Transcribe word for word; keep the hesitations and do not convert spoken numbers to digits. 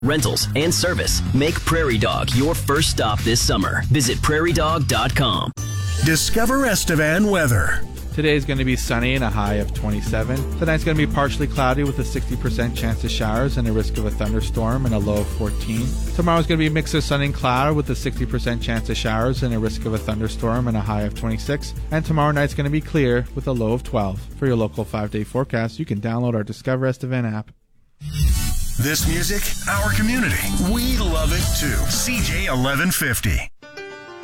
rentals, and service. Make Prairie Dog your first stop this summer. Visit prairie dog dot com. Discover Estevan weather. Today is going to be sunny and a high of twenty-seven. Tonight's going to be partially cloudy with a sixty percent chance of showers and a risk of a thunderstorm and a low of fourteen. Tomorrow's going to be a mix of sun and cloud with a sixty percent chance of showers and a risk of a thunderstorm and a high of twenty-six. And tomorrow night's going to be clear with a low of twelve. For your local five-day forecast, you can download our Discover Estevan app. This music, our community. We love it too. C J eleven fifty.